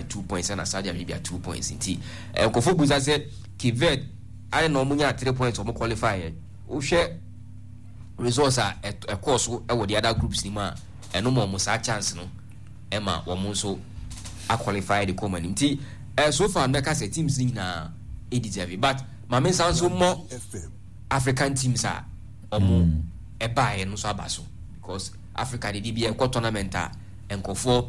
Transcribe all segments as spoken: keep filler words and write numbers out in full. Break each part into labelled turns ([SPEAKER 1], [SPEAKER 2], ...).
[SPEAKER 1] by two points and Saudi Arabia two points. Inti eh Kofu Buza said Kivet I know munya three points or qualify. O share results are a course over the other groups nima and no more musa chance no Emma or Monso a qualify the common inti. Uh, so far, America say teams in na uh, deserve, but my men sound so more African teams are or more a buy and so abaso because Africa the D B A tournament and go for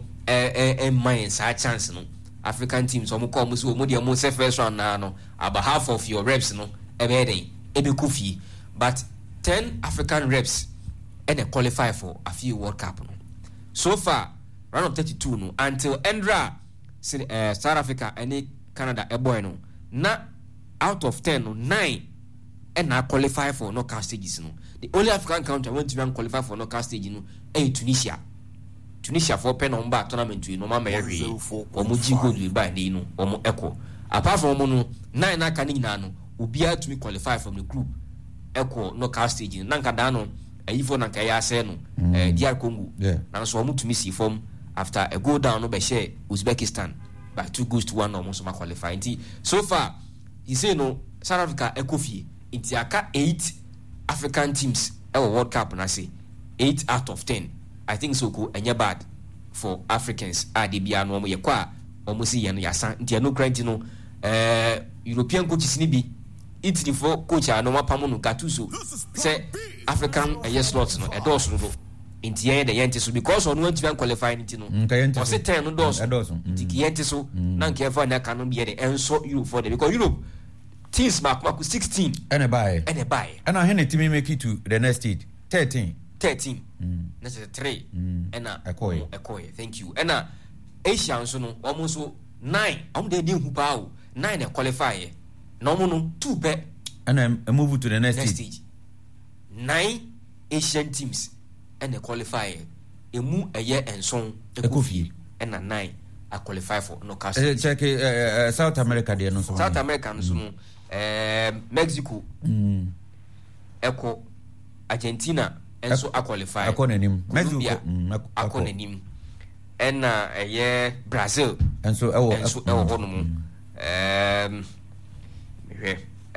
[SPEAKER 1] a mine side chance no African teams or more come so more the most first round now no about half of your reps no every day every kufi but ten African reps and they qualify for a few World Cup no. So far round of thirty-two no until Endra. Uh, South Africa and Canada a boy no na out of ten no nine and now qualify for knockout stages no. The only African country I want to qualify for knockout stage no is Tunisia. Tunisia for pen on back tournament no mama every or muji gold by the no or echo. Apart from no nine na kanina no ubia to me qualify from the group echo knockout stage nankadano e ifo nankaya se no eh D R Congo na so omu to me see form after a go down no be share Uzbekistan by two goals to one almost ma qualify. So far he say no South Africa ekofie inti aka eight African teams e World Cup na say eight out of ten. I think so ko enye bad for Africans a de bia no mo ye kwa almost ye no yasa inti no grant no eh European coaches ni bi Italy for coach a no mapam no Gattuso say African a yes slots no e dos no inti yen de yente so because on want to qualify inti no o se ten no dos inti yente so na nke fa na ka no be de enso Europe for them because Europe teams mark mark sixteen
[SPEAKER 2] and a buy
[SPEAKER 1] and a buy
[SPEAKER 2] and I had to make it to the next stage thirteen
[SPEAKER 1] thirteen that's a three and a
[SPEAKER 2] Ekoye
[SPEAKER 1] Ekoye thank you and a Asian so no almost nine am de din hu pa o nine e qualify no mo no two pe
[SPEAKER 2] and a move to the next,
[SPEAKER 1] next
[SPEAKER 2] stage.
[SPEAKER 1] stage nine Asian teams and a qualify emu eye enson ekofie and a nine a qualify for knockout
[SPEAKER 2] uh, check uh, uh, South America there no so
[SPEAKER 1] South America no so no eh Mexico
[SPEAKER 2] mm
[SPEAKER 1] eko Argentina enso a qualify
[SPEAKER 2] akọ nanim Mexico
[SPEAKER 1] akọ nanim and uh, eye Brazil
[SPEAKER 2] enso ewo
[SPEAKER 1] enso ewo hono mu em eh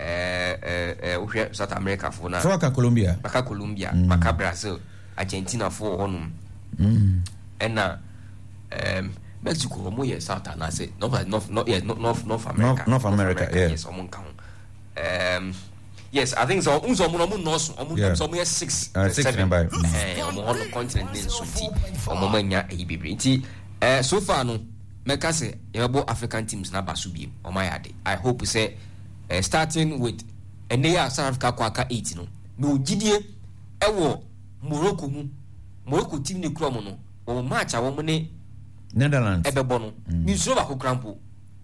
[SPEAKER 1] eh eh uhwe South America for na
[SPEAKER 2] so aka Colombia
[SPEAKER 1] maka Colombia maka Brazil Argentina for honum
[SPEAKER 2] mm
[SPEAKER 1] and uh, um Mexico mo yes South and I say no North North yes North North America
[SPEAKER 2] North, North America, America yeah.
[SPEAKER 1] Yes omo kan um yes I think so unzo mo no mo no so omo so mo yes six
[SPEAKER 2] uh, six
[SPEAKER 1] seven
[SPEAKER 2] by
[SPEAKER 1] eh omo on continent din so ti omo manya e bebre nti eh so far no meka say yebo African teams na basu bi omo yade I hope say uh, starting with Enia South Africa kwaka eight no me ogidie ewo Morocco mu Morocco team ni kro mo no o match a wo mo ne
[SPEAKER 2] Netherlands
[SPEAKER 1] ebebo no mi nsuro ba ko krampo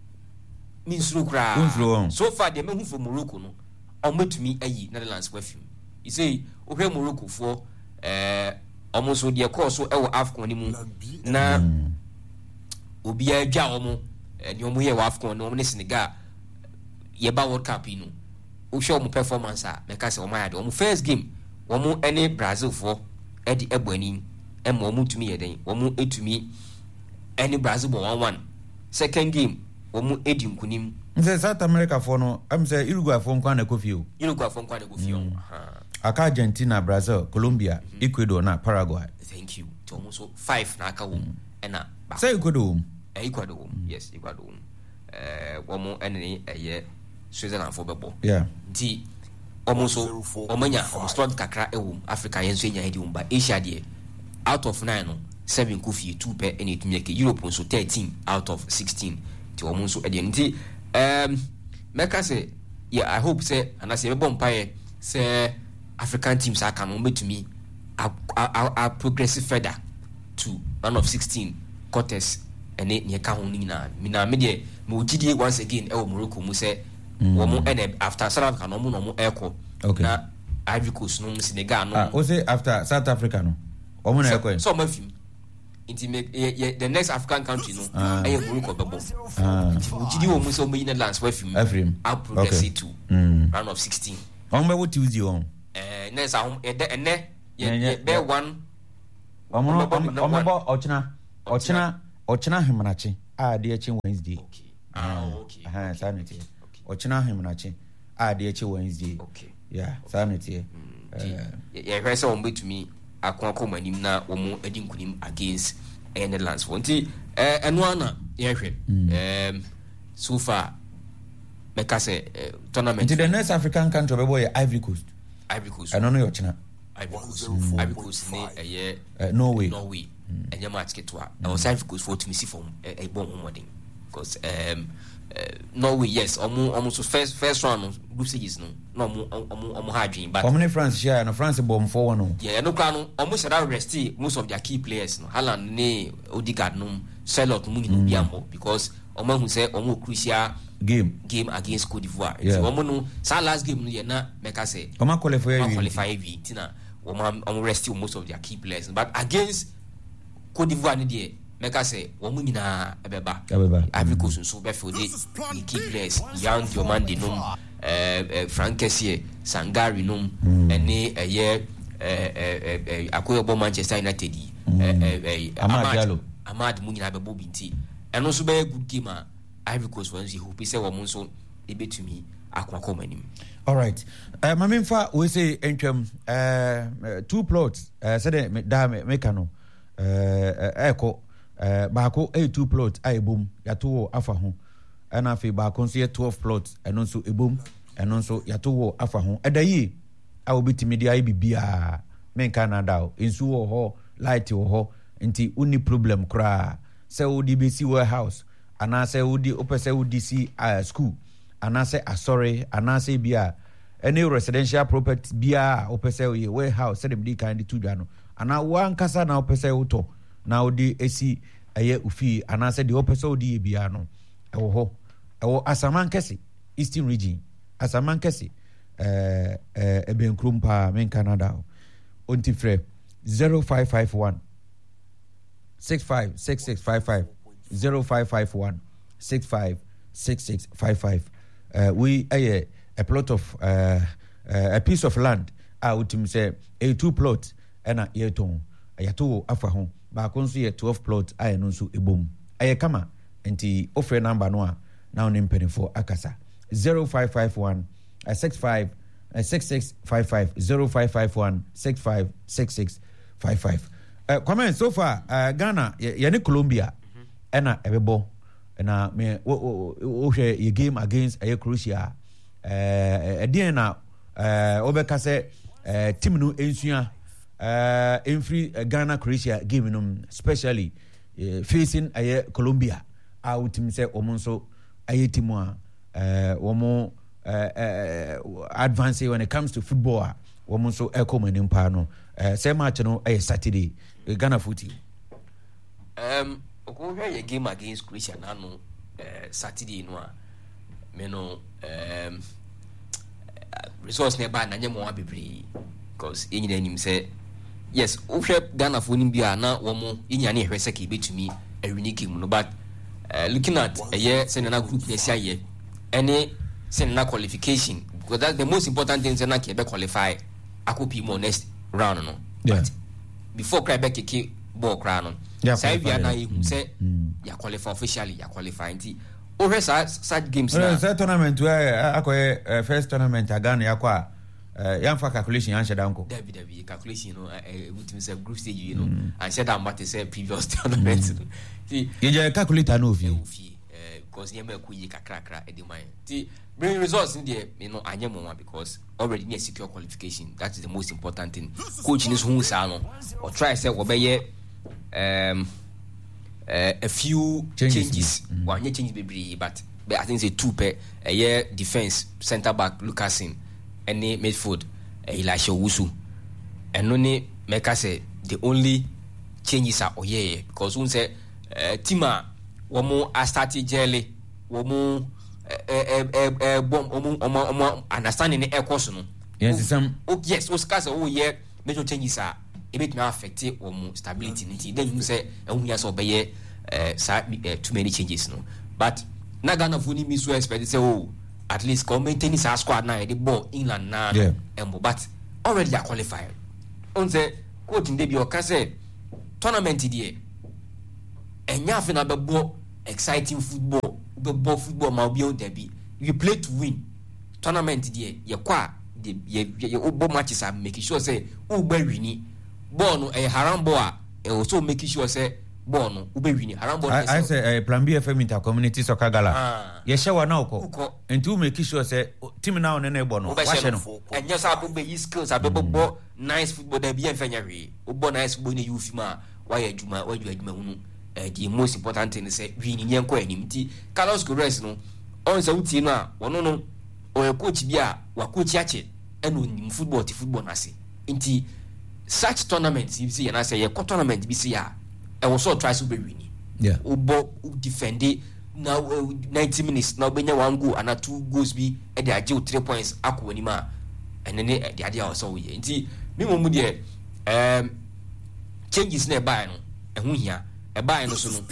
[SPEAKER 1] mi nsuro kra so far de me hu for Morocco no o metumi ayi Netherlands wafim you say o hwe Morocco for eh omo so de course so ewo AFCON ni mu na obi a dwa omo ni omo ye wa AFCON no omo ne Senegal ye ba World Cup no o hwe omo performance a me ka se omo ya de omo first game omo any Brazil for edi ebani em omo tumi ye den omo etumi any Brazil one one second game omo edi nkunim
[SPEAKER 2] nse South America for no am say Uruguay for nkwa na kofio
[SPEAKER 1] Uruguay for nkwa na kofio
[SPEAKER 2] aha aka Argentina Brazil Colombia mm-hmm. Ecuador na Paraguay
[SPEAKER 1] thank you to almost so five na aka wo ena
[SPEAKER 2] say Ecuador
[SPEAKER 1] eh Ecuador yes Ecuador eh omo ene eye Switzerland for bebo
[SPEAKER 2] yeah
[SPEAKER 1] di almost so omanya almost slot kakra ewo Africa yenso enya edi umba Asia de out of nine no seven kofi two per any to make Europe so thirteen out of sixteen to almost so edi nti um meka say yeah I hope say and I say be empire say African teams are can make to me a, a, a progressive further to round of sixteen quarters and ne ka ho ni na me na me de me ogidie once again e wo Morocco mu say wo mu and after South Africa no mu no mu eko na Ivory Coast no Senegal no
[SPEAKER 2] ah o say after South Africa no wo mu na eko
[SPEAKER 1] so ma fim inti me the next African country no e Morocco bebo
[SPEAKER 2] ah
[SPEAKER 1] ogidie wo mu so me Netherlands wa fim
[SPEAKER 2] Afrim
[SPEAKER 1] a progressive to round of sixteen
[SPEAKER 2] on be what Tuesday on
[SPEAKER 1] eh next ahom e de ene ye be one
[SPEAKER 2] omo omo bo ochina ochina ochina hemanachi a de echi Wednesday.
[SPEAKER 1] Okay. Ah, okay.
[SPEAKER 2] Ah, sanity. Ochina him na chi. A de echi Wednesday.
[SPEAKER 1] Okay.
[SPEAKER 2] Yeah, sanity.
[SPEAKER 1] Eh, yeah, hwese on bet me akon akoma nim na wo mo edi nkunim against Netherlands. Wonti eh eno ana ye hwe. Um so far make us a tournament.
[SPEAKER 2] The next African country be boy Ivory Coast.
[SPEAKER 1] Ivory Coast.
[SPEAKER 2] I don't know your China.
[SPEAKER 1] Ivory Coast. Ivory Coast ne eh
[SPEAKER 2] Norway.
[SPEAKER 1] Norway. Enye match ketwa. E was Ivory Coast for to me see from e bon modern because um Norway, yes, almost almost first first round group stages no. No omo omo omo hard dream but
[SPEAKER 2] how France share no France bomb four one no.
[SPEAKER 1] Yeah, no kan almost should rest most of their key players no. Haaland ne Odegaard no Charlotte mu no biambo because omo hu say omo crucial
[SPEAKER 2] game
[SPEAKER 1] game against Cote d'Ivoire. So omo no sa last game no ye na make say
[SPEAKER 2] omo qualify
[SPEAKER 1] we qualify we tina omo omo rest most of their key players but against Cote d'Ivoire ni dey make say omo nyina ebeba Ivory Coast so be for the key players young Diomande no eh Frank Kessié Sangari no ene eye eh eh akoyebo Manchester United eh
[SPEAKER 2] Amad Diallo
[SPEAKER 1] Amad mu nyina bebo binti eno so be good game a Ivory Coast once you hope say wo mo so e betumi akwa manim.
[SPEAKER 2] All right. Uh, mamimfa we say entwam uh, two plots uh, said me da me kano uh eko uh, baako a two plot a ebom yato afa ho ana afi baako nso ye twelve plots eno nso ebom eno nso yato afa ho edayi a obitimi dia bibia men Canada o nsu wo ho light wo ho nti uni problem kra se odi besi warehouse ana se odi opese odi si uh, school ana se asore ana se bia any residential property bia opese ye warehouse se dem di kind to dwa no ana wan kasa na opese uto na odi esi eye ufi ana se de opese odi bia no ewo ho ewo Asaman Kese Eastern Region Asaman Kese eh eh eben krumpa men Canada onti frɛ zero five five one six five six six five five zero five five one six five six six five five. Uh, we uh, a plot of uh, uh, a piece of land out to say a two plot and a year ton a yato afa ho ba konso ye twelve plot I no so ebom aye kama enti offer number no a now nim penny for akasa zero five five one six five six six five five zero five five one six five six six five five. Uh, comment so far uh, Ghana ye ne Colombia ena ebebo na me wo hwe ye game against a Croatia eh edin na eh obeka se eh team no ensua eh enfri Ghana Croatia game no especially uh, facing a Colombia out team say omonso aye team a eh womo eh advance when it comes to football womonso e come nim pa no eh say match no aye Saturday Ghana footy
[SPEAKER 1] um ko hwe ye game against Croatia na no uh, Saturday no a me no um resource nearby na nyemo abebre because enyina nim say yes wo hwe Ghana fo nim bia na wo mo enyina ne hwe se ka betumi a winning game no but uh, looking at a year say na group na sia ye any say na qualification because that's the most important thing say na ke be qualify akopi mo next round no
[SPEAKER 2] yeah.
[SPEAKER 1] But before cry back kick ball cry no
[SPEAKER 2] yeah,
[SPEAKER 1] say bia na you
[SPEAKER 2] mm.
[SPEAKER 1] say mm. ya qualify officially ya qualify nti o hwe sa such games
[SPEAKER 2] na say tournament where akoye uh, first tournament Ghana yakwa uh, yan fa calculation yan sheda nko
[SPEAKER 1] David David calculation no uh, with me say group stage you know mm. and said that matter say previous tournament mm. see
[SPEAKER 2] you just calculate no fi
[SPEAKER 1] because yema ku yi kakra kakra e dey mind see bring results in there you know anyemo one because already near secure qualification that is the most important thing coach ni so hu sa no or try say we be um uh, a few changes, changes. Mm. one year changes be but, but I think say two per a year defense center back Lucasin any midfield uh, Elisha Wusu and no ne make us say the only changes are oh yeah because one say uh, Tima womo a started jelly womo eh eh eh bom omo omo understanding e course no
[SPEAKER 2] yes some
[SPEAKER 1] oh yes o scarce oh yeah major changes are e bit na affect womo stability nti then you say e hu ya so be ye eh too many changes no but na Ghana for ni mi so expect say oh at least come maintain his squad na the ball inland na
[SPEAKER 2] yeah.
[SPEAKER 1] embo but already are qualified on say coach ndebia o ka say tournament die enya fe na bebo exciting football ball football ma obi on derby you play to win tournament there ye kwa the ye ye obo matches are making sure say who be winning ball no e haram ball e also making sure say ball no who be winning haram ball
[SPEAKER 2] I say uh, plan B F M inter community soccer gala ah. ye shewa na uko and to make sure say team now na na ball no wa she no
[SPEAKER 1] and just abo be skills abo ball nice football there be enfanya we obo nice football na youth ma why adwuma why adwuma hunu uh, the most important thing is say winning yenko anim ti Carlos Gores no on say uti no a wono no o coach bia wa coach ache and on football ti football na se nti such tournaments you see na say ye tournament bi see ya e wo so try so be winning
[SPEAKER 2] yeah
[SPEAKER 1] ubo defend now uh, ninety minutes now benya one goal and two goals bi e dey age three points akọ ni ma ene ne dey ade a so we nti me mo mu de um changes na buy no ehun hia e buy no so no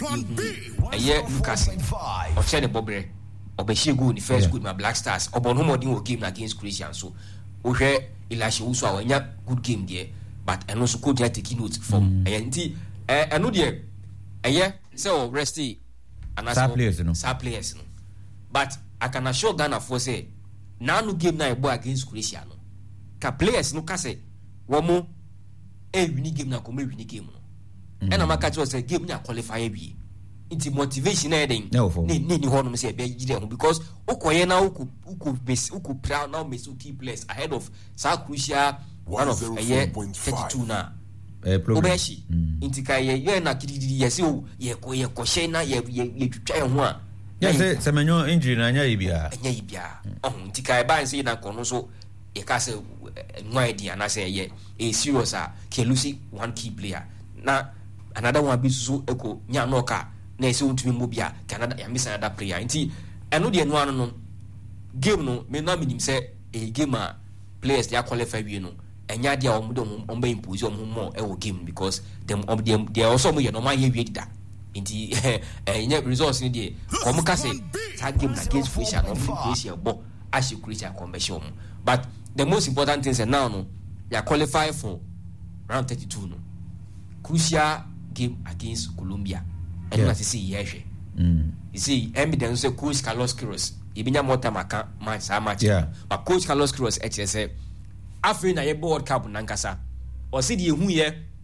[SPEAKER 1] eye Lucas o che ne bobre obehie goal ni first goal ma Black Stars obon ho modin wo game against Croatia so o hwe Ilashi Usu awanya good game there but eno so coach take note from eye nti eh eno de eye say o resty
[SPEAKER 2] anasa players no
[SPEAKER 1] sa players no but I can assure Ghana for say na no game na e bo against Croatia no ka players no ka say wo mo e win game na ko me win game no e na maka cho say game na qualify bi inti motivation na den ni ni ni hono say be gire ho because ukoye na uku uku base uku proud now miss key players ahead of South Croatia one of a year thirty-two na
[SPEAKER 2] eh
[SPEAKER 1] obeshi inti kai ye na kididi yesi o ye ko ye ko she na ye ye twitwa ye ho a
[SPEAKER 2] ya say semenyo injury na anya ibia
[SPEAKER 1] anya ibia oh inti kai ban say na kono so e ka say no idea na say ye e serious a ke lose one key player na another one bi so eko nya no ka na ese untumi mobia Canada ya miss another player nti eno de eno anu no game no me na minim say e game a players they qualify we no enya dia o mo on be impose o mo mo e wo game because them of them they also mo ye no ma ye we dida nti enya results ni de ko mo ka say that game against Croatia no Croatia bo ashi Croatia conversion but the most important thing is now no ya qualify for round thirty-two no crucial game against Colombia and what you see here
[SPEAKER 2] mm
[SPEAKER 1] you see evidence say coach Carlos Queiroz e binya more time aka match sa match
[SPEAKER 2] yeah.
[SPEAKER 1] but coach Carlos Queiroz e che say after na ye World Cup na nkasa o se de ehu ye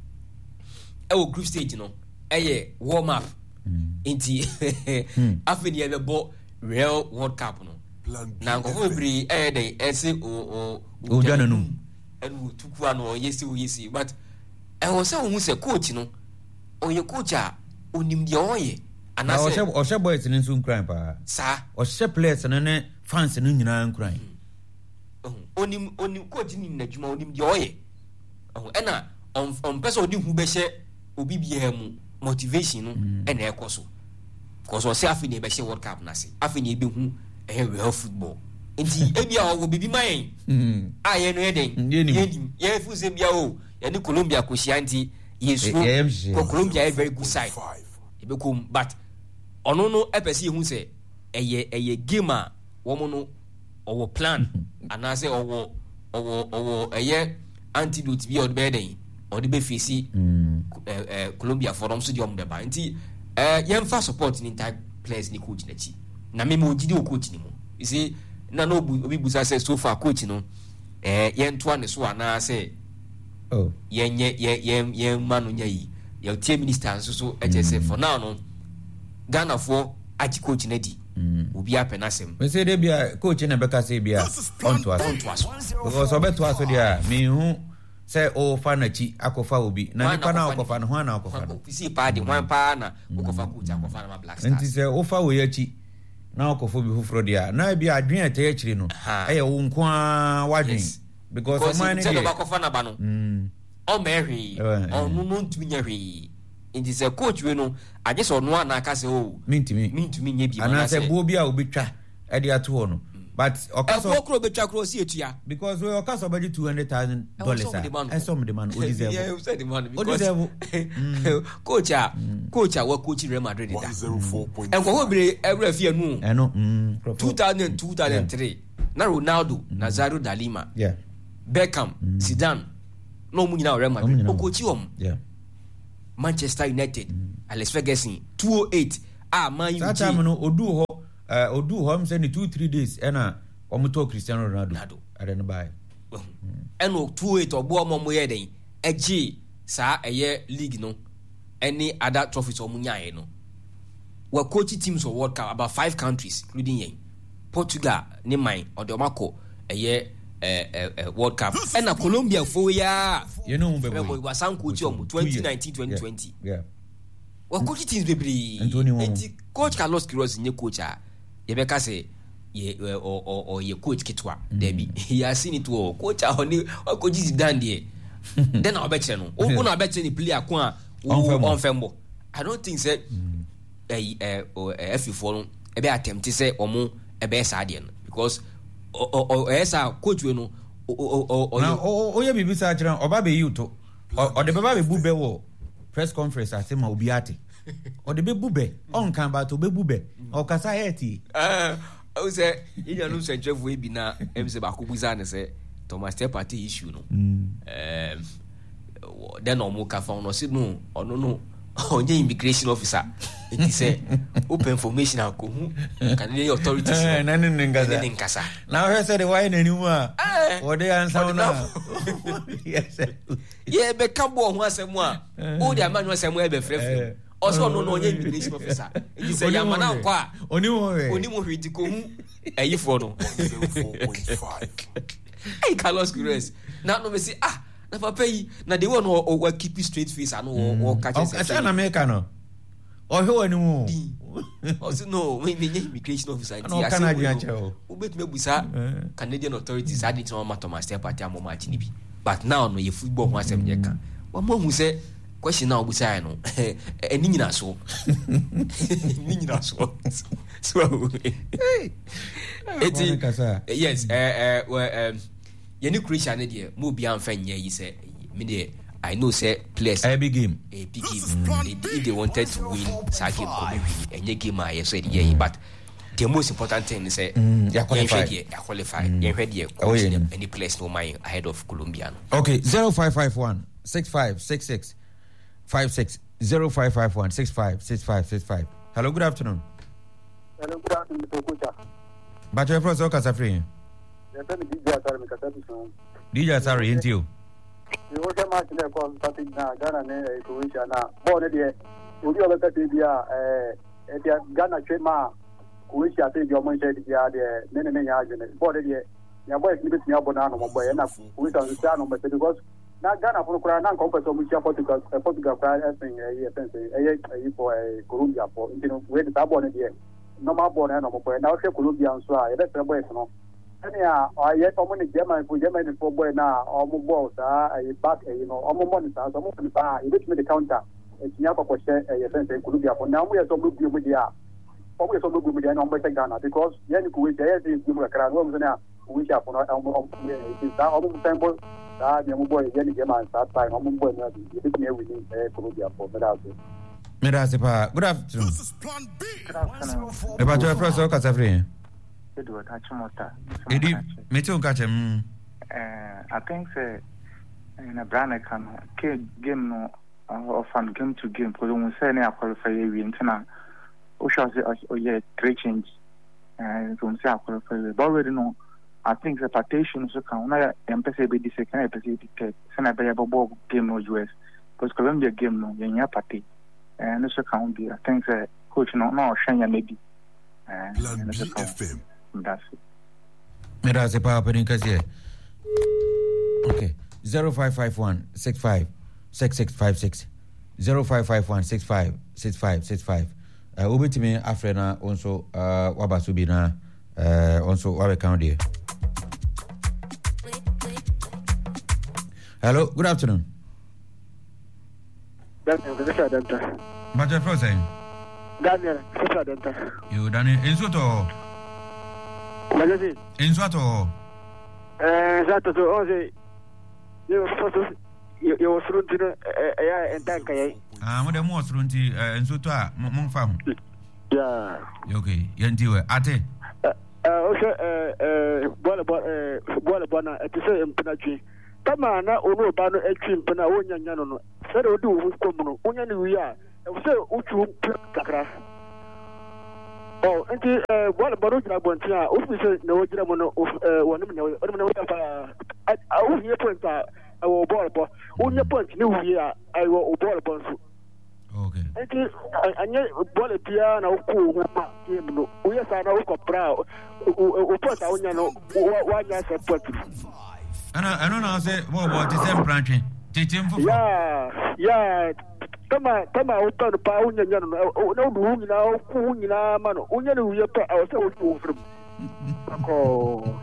[SPEAKER 1] e wo group stage no e ye warm up inti after ye be bo real World Cup no na ngo bri e dey e se o o
[SPEAKER 2] o jana no
[SPEAKER 1] enu tuku ano yesi o yesi but e wo se wo se coach no o ye coach a onim de oye
[SPEAKER 2] anase o she boys ni nso nkran pa
[SPEAKER 1] sa
[SPEAKER 2] o she players no ne fans no nyina nkran
[SPEAKER 1] onim onim coach ni nadwuma onim de oye oh ena on on person odi hu be she obi bia mu motivation no ena ekoso because o se afi ni be she World Cup na se afi ni be hu eh real football enti ebia o bibi man mm ah ye no ye den ye ye fu se bia o ye ni Colombia ko hia nti yesu ko Colombia is very good side ebe ko but ono no epesi hu se eye eye game a wo mo no owo plan anase owo owo owo eye antidote bi o be den o de be face eh eh Colombia forum so de om de ba nti eh yemfa support ni type players ni coach na chi na me mo gidi o coach ni mo you see na no obi busa say so far coach no eh yentoa ne so anase
[SPEAKER 2] oh
[SPEAKER 1] yenye yen yen manu nyai ye tie minister so so e say for now no Ghana for aji coach na di obi apenasem
[SPEAKER 2] we say dey bia coach na beka say bia on to us because obeto aso dia me hu say o fa na chi akofa obi na nipa na akofa na ho na akofa
[SPEAKER 1] no si pa di wan pa na akofa coach akofa na Black Stars
[SPEAKER 2] nti say o fa wo ya chi na akofa bi fufuro dia na bia adwen ate akiri no e wo nko a wadwen because o man
[SPEAKER 1] dey akofa na ba no mm o meri o no no ntumi nya hwe nti say coach we no age so no na aka say o
[SPEAKER 2] mintimi
[SPEAKER 1] mintimi nya bi
[SPEAKER 2] ana say bo bia obetwa e dey ato ho no but
[SPEAKER 1] okaso e kro betwa kro si etua
[SPEAKER 2] because we okaso budget two hundred thousand dollars and some the man o deserve
[SPEAKER 1] yeah you said the man
[SPEAKER 2] because o deserve
[SPEAKER 1] coach a coach a wa coach Real Madrid da and ko hobire every afia nu
[SPEAKER 2] eh no
[SPEAKER 1] two thousand two thousand three na Ronaldo Nazario da Lima
[SPEAKER 2] yeah
[SPEAKER 1] Beckham Zidane no mu nyina Real Madrid o coach om
[SPEAKER 2] yeah
[SPEAKER 1] Manchester United mm. Alex Ferguson two oh eight ah man you
[SPEAKER 2] that time no odu ho uh, odu ho am say ni two three days ena omoto Cristiano Ronaldo ade no buy
[SPEAKER 1] eno two eight obo omo ye den eji sa eye league no any other trophies omo nyae no we coach teams for World Cup about five countries including yen Portugal ni mine or the omako eye eh eh World Cup ena Colombia for ya
[SPEAKER 2] you know
[SPEAKER 1] we was san coach omo twenty nineteen twenty twenty
[SPEAKER 2] yeah
[SPEAKER 1] we coach teams bebre enti coach Carlos Queiroz ni coach a ye be ka say ye or or or ye coach kitwa debi he has seen it to coach a oni coach Zidane there then I bet you no o na bet you ni player ko a on fembo I don't think say eh eh F four no e be attempt say omo e be sa de no because o o esa coach we no o o
[SPEAKER 2] na o ye bibi sa kira oba be yuto o de baba be bube wo press conference asema obi ate o de be bube on kan ba to be bube o kasa heti
[SPEAKER 1] eh o say you know say chef we bi na em say ba ko buza ne say Thomas Partey issue no um then omo ka fa no say no ono no onye immigration officer it say open information akohu Canadian authorities
[SPEAKER 2] na ni ngasa
[SPEAKER 1] ni ngasa
[SPEAKER 2] na we say the why na ni mu a o de answer na yes
[SPEAKER 1] ye be ka bo ho asemu a o de amanu asemu e be frefre also no no onye immigration officer it say yamana nko a
[SPEAKER 2] oni mo we
[SPEAKER 1] oni mo hwedi ko hu eyi for no four point five hey Carlos Queiroz na no me say ah na papa yi na the one o keep straight face anu o catch
[SPEAKER 2] say asa na make no o he wani mu
[SPEAKER 1] o say no we me immigration officer
[SPEAKER 2] no Canadian cheo
[SPEAKER 1] o bet me busa Canadian authorities had it on Thomas Partey am ma chi ni bi but now no ye football ho asem ye kan wa mo hu say question na obusa no eni nyina so eni nyina so so eti yes eh eh um yeni Croatia ne de mo bia amfa nya yi say me de I know say players
[SPEAKER 2] a big game
[SPEAKER 1] a big game mm. if they wanted to win sa game ko be enye game a yes yeah but the most important thing is say
[SPEAKER 2] mm, yeah
[SPEAKER 1] qualify yeah qualify yeah ready any place no mind ahead of Colombia no.
[SPEAKER 2] Okay zero five five one six five six six five six zero five five one six five six five six five. Hello, good afternoon.
[SPEAKER 3] Hello, good afternoon, Coach.
[SPEAKER 2] But your first okay, Safri. D J Asari into you.
[SPEAKER 3] You want to match the call starting now, Ghana and Croatia now. Born there, we will let the idea, Ghana Chema, Croatia, take your money, the many, many arguments. Born there, your boy is living in Abonano, my boy, and we understand, but because now Ghana for Ukraine, compared to which Portugal, Portugal, I think a for a Colombia for, you know, where the Tabon here. No more born and no more. Now, Colombian, so I let the boys know. Anyhow, I yet only German for Germany for boy now, or more balls, a back, you know, or more money, so I'm open bar, you reach me the counter. It's never for share a sense in Colombia. For now, we are so good with the always so good with the number Ghana because then we say, is a crowd, which are for almost temple. That young boy, Jenny German, that time, I'm going to be here with Colombia for Medasi.
[SPEAKER 2] Medasi, good afternoon. About your first okay, Safri.
[SPEAKER 4] Edward Hachimota.
[SPEAKER 2] Edi, me too catch him.
[SPEAKER 4] Eh, I think say in a brand can game no or from game to game because we say na qualify we internal. O shall say oh yeah three change. Eh, so we say qualify but already no. I think the partition so can na empese be this can empese be third. Say na be abo game no U S because Colombia game no yenya party. Eh, no so can be. I think the coach no no shanya maybe. Eh, no so can. That's it.
[SPEAKER 2] Medasi pa opening kasi. Okay. zero five five one six five six six five six zero five five one six five six five six five. Uh, ubitimi afrena also uh wabasubi na uh also wabe count. Hello, good afternoon.
[SPEAKER 3] Daniel, this is Danta.
[SPEAKER 2] But your first name?
[SPEAKER 3] Daniel, this is Danta.
[SPEAKER 2] You Daniel Insuto.
[SPEAKER 3] What is it?
[SPEAKER 2] Insuto.
[SPEAKER 3] Eh, esatto, so oggi io foto io sfruttino e e tanka yai.
[SPEAKER 2] Ah, mo de mo sfrunti Insuto a mo fam.
[SPEAKER 3] Yeah.
[SPEAKER 2] Okay, yantiwe ate.
[SPEAKER 3] Eh, o se eh eh bola bola bola bona e ti se impinachi. Kama na onu ba no etwi impina wonya nya no no. Se de odi wo ko mu no, wonya ni wi a, e se uchu kakra. Oh, and uh, what about Bontia? Officer, no, German, one of them, I will hear point. I will ball upon only point new year. I will ball upon.
[SPEAKER 2] Okay.
[SPEAKER 3] And yet, ball a piano, we are now proud. We put out, you know, what I said.
[SPEAKER 2] I don't know, I say, what about the same branching?
[SPEAKER 3] Yeah, yeah. Tama tama utano pa unya nyano na udu na ku nyina mano unya ni uye pa awse udu from ko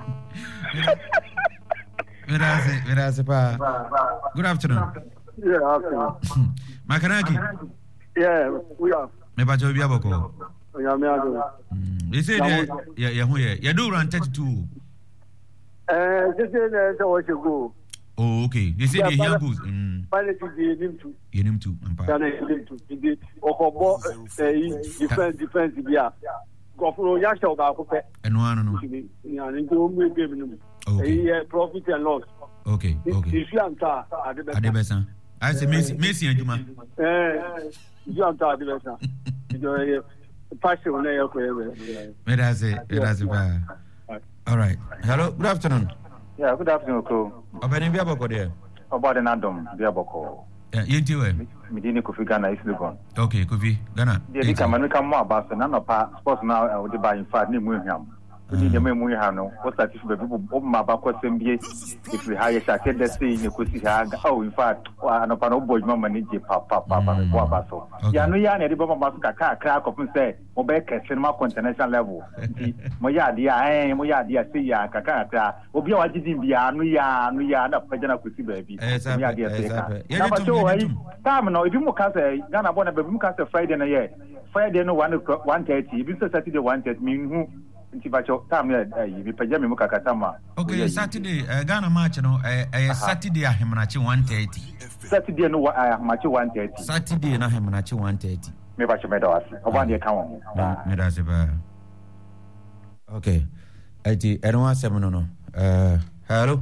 [SPEAKER 2] Grazie, grazie pa. Good afternoon.
[SPEAKER 3] Yeah, afternoon.
[SPEAKER 2] Makanaki.
[SPEAKER 3] Yeah, we are.
[SPEAKER 2] Me ba jo bia boko.
[SPEAKER 3] Yeah, me ado.
[SPEAKER 2] Mm. You say yeah yeah hu yeah. You do run thirty-two.
[SPEAKER 3] Eh, this is the what you go.
[SPEAKER 2] Oh, okay. You say the young goes. Mm.
[SPEAKER 3] Pilot is him too.
[SPEAKER 2] Him too.
[SPEAKER 3] Can him too. Did okobo eh defense defense bia. Gofuro ya show ba ko pe.
[SPEAKER 2] And one no.
[SPEAKER 3] Ya ni go mu game ni. Okay. Eh profit and loss.
[SPEAKER 2] Okay, okay.
[SPEAKER 3] If you anta adebesa.
[SPEAKER 2] Adebesa. I say Messi Messi aduma.
[SPEAKER 3] Eh, you anta adebesa. You passion na yo ko e.
[SPEAKER 2] Me da say, me da say ba. All right. Hello, good afternoon.
[SPEAKER 4] Yeah, good afternoon, Ko.
[SPEAKER 2] Obani bia boko there.
[SPEAKER 4] About an Adam, bia boko.
[SPEAKER 2] Yeah, you too.
[SPEAKER 4] Medini Kofi Ghana is Lugon.
[SPEAKER 2] Okay, Kofi Ghana.
[SPEAKER 4] Yeah, you can man come more about the none of sports now I would buy in fact name William. We need the name we have no. What's that if people open my back was M B A if we hire a kid that say you could see her oh in fact an open boy mama need papa papa papa so. Yeah, no ya ne baba masuka ka crack up and say Obeka cinema international level. Moya dia eh moya dia say ya kaka ta obi wa jidin bia no ya no ya na pagana kusi baby. Moya dia say ka. Na ba so eh time no if you mo ka say Ghana born baby mo ka say Friday na ye. Friday no one thirty, if you say Saturday one thirty me hu ntibacho time ya bi pagame mo kaka tama.
[SPEAKER 2] Okay, Saturday uh, Ghana match no eh uh, Saturday ahemnachi one thirty.
[SPEAKER 4] Saturday no ahemnachi one thirty.
[SPEAKER 2] Saturday na ahemnachi one thirty.
[SPEAKER 4] Me ba cheme dawasi oba de kan won
[SPEAKER 2] me da se ba okay ati eno asem no no eh hello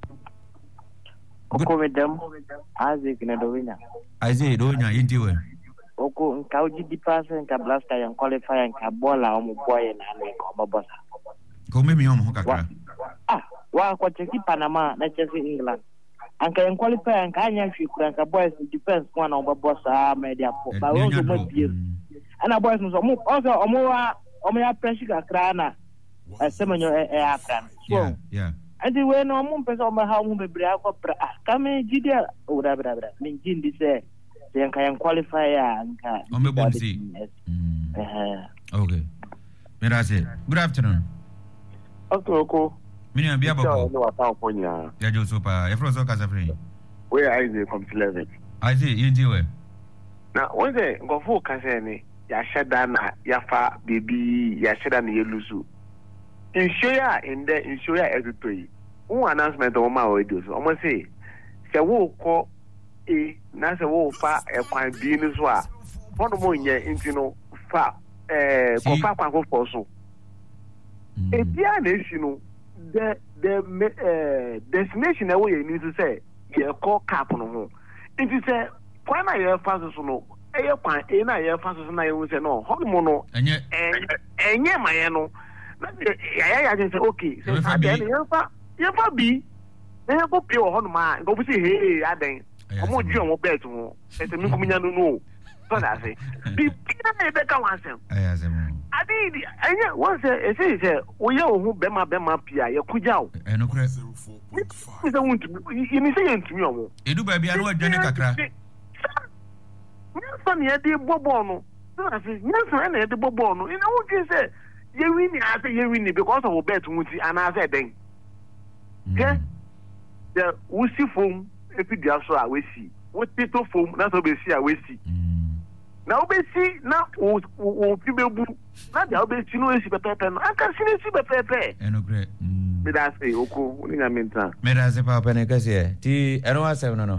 [SPEAKER 5] oko medam Isaac na dowinya
[SPEAKER 2] Isaac dowinya yinti we
[SPEAKER 5] oko nka uji dipasa nka blaster yan qualify nka bola omo boy na no ko babosa
[SPEAKER 2] ko me mi omo kakra
[SPEAKER 5] ah wa kwa cheki Panama na cheki England anka yan qualify anka anya hwekura nka boys defense kwa na obabosa media po ba wo so mabie ana boys no mo also omo wa omo ya pressure kakra na asemanyo e afran
[SPEAKER 2] so yeah
[SPEAKER 5] andi we no mo pesa omo ha mo bebre akopra kame gidia ora bra bra min jindi se yanka yan qualify anka
[SPEAKER 2] omo bonsi eh okay mirase good afternoon
[SPEAKER 6] okay okay
[SPEAKER 2] Mini abia boko.
[SPEAKER 6] No ata ponya.
[SPEAKER 2] Ya jo sopa. E fro so kasa free.
[SPEAKER 6] We Isaac from eleven.
[SPEAKER 2] Isaac yinti we.
[SPEAKER 6] Na wonse ngofo kasa ni ya sheda na ya fa baby ya sheda na yelusu. Inshoya ende inshoya edutoi. Un announcement o ma o edo so. Omo say se wo ko e na se wo fa e kwan bi ni so a. Fono mo nye intino fa eh ko fa kwan ko fo so. E bia na esi no the the uh, destination that we need to say ye call cap no ho it is say kwan na ye fa so no e ye kwan e na ye fa so na ye say no ho mo no
[SPEAKER 2] enye
[SPEAKER 6] enye ma ye no na ya ya ya say okay say aden ye fa ye fa bi na ye go pay ho no ma go bi say hey aden omo ji omo bet ho e say mi kuminya no no so na say bi na e be ka wan sem
[SPEAKER 2] aya sem
[SPEAKER 6] Adi, anya once e say say we ya ohu bema bema pia ye kuja o.
[SPEAKER 2] E no kure.
[SPEAKER 6] Mi say want to you ni say ntumi omo.
[SPEAKER 2] Edu ba bia no adwane kakra.
[SPEAKER 6] Ni fa ni e dey bobo no. So I say, "Yes, na e dey bobo no." You know what you say? Ye win I say ye win because of bet wuti and I say then. Yeah. The wusi form epi dia so a we see. What tito form na so be see a we see. Na obesi na o o pibebu na dia obesi no esi pepepe no aka si esi pepepe
[SPEAKER 2] eno gre
[SPEAKER 6] me da say oko oni na menta
[SPEAKER 2] me da say papa ne kase ti eno asem no no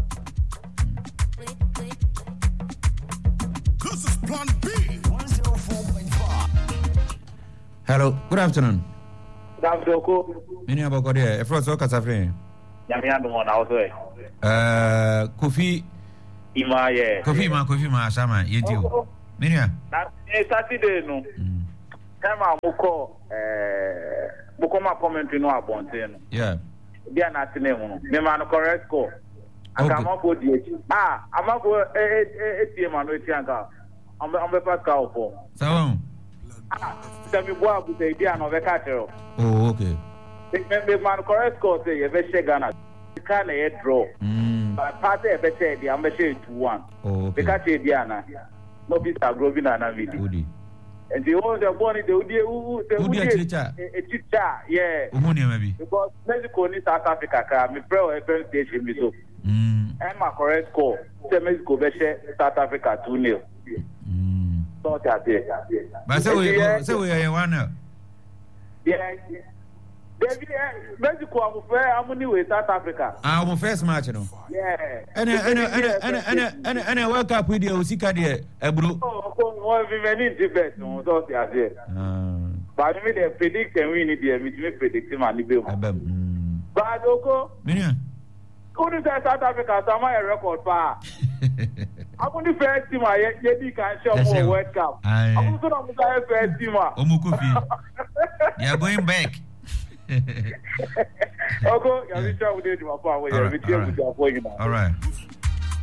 [SPEAKER 7] This is plan B one oh four point five.
[SPEAKER 2] Hello, good afternoon.
[SPEAKER 3] Davdoko
[SPEAKER 2] Mini aboko there e fro so kasa free
[SPEAKER 8] ya me ando na o so e
[SPEAKER 2] eh Kofi
[SPEAKER 8] Ima ye.
[SPEAKER 2] Kofi ma Kofi ma sama yeti o. Minia.
[SPEAKER 8] Na Saturday no. time a moko eh moko ma comment no abonte no
[SPEAKER 2] yeah
[SPEAKER 8] dia na tene mu no me ma no correct score aka amako di echi ah amako eh eh etie ma no etie aka ambe ambe pascal for
[SPEAKER 2] sawa
[SPEAKER 8] ah tami bo abu te dia no be ka tero
[SPEAKER 2] oh okay
[SPEAKER 8] me me ma no correct score say e be she Ghana ka na e draw
[SPEAKER 2] mm
[SPEAKER 8] party e be say dia ambe she two one
[SPEAKER 2] oh okay
[SPEAKER 8] be ka che dia na no be sa grobi na na video
[SPEAKER 2] odi
[SPEAKER 8] and the whole the body the udi the
[SPEAKER 2] udi a teacher
[SPEAKER 8] a teacher yeah
[SPEAKER 2] umuni maybe
[SPEAKER 8] because Mexico ni South Africa ka me pray o F M station mi so
[SPEAKER 2] mm
[SPEAKER 8] and my correct score say Mexico be share South Africa two nil
[SPEAKER 2] mm
[SPEAKER 8] so that there
[SPEAKER 2] but say we say we are one now
[SPEAKER 8] yeah David Mexico am fair am ni with South Africa
[SPEAKER 2] ah our first match no
[SPEAKER 8] yeah
[SPEAKER 2] ana ana ana ana ana ana World Cup we dey osika dey ebro
[SPEAKER 8] oh oh we many debate no so that there
[SPEAKER 2] ah
[SPEAKER 8] but me dey predict and win there me me predict man ni be mo
[SPEAKER 2] mm
[SPEAKER 8] but oko
[SPEAKER 2] minia
[SPEAKER 8] couldn't say South Africa some a record pa I'm the first team I ye di can show more World Cup I'm going to say first team
[SPEAKER 2] omukofi you are going back
[SPEAKER 8] okay, you are with you with my power. You are with you with your point.
[SPEAKER 2] All right.